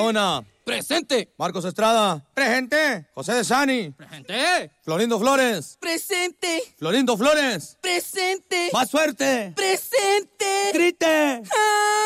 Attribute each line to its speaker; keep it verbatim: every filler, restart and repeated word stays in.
Speaker 1: Barahona.
Speaker 2: Presente.
Speaker 1: Marcos Estrada.
Speaker 3: Presente.
Speaker 1: José de Sani.
Speaker 2: Presente.
Speaker 1: Florindo Flores.
Speaker 4: Presente.
Speaker 1: Florindo Flores.
Speaker 4: Presente.
Speaker 1: Más suerte.
Speaker 4: Presente.
Speaker 1: Grite.
Speaker 4: ¡Ah!